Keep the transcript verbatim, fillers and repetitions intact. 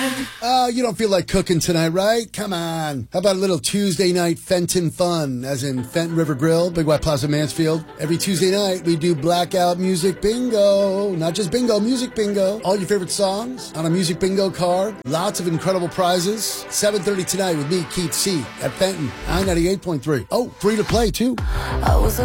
Oh, you don't feel like cooking tonight, right? Come on. How about a little Tuesday night Fenton fun, as in Fenton River Grill, Big White Plaza, Mansfield? Every Tuesday night, we do blackout music bingo. Not just bingo, music bingo. All your favorite songs on a music bingo card. Lots of incredible prizes. seven thirty tonight with me, Keith C. at Fenton, I ninety-eight point three. Oh, free to play, too. I was a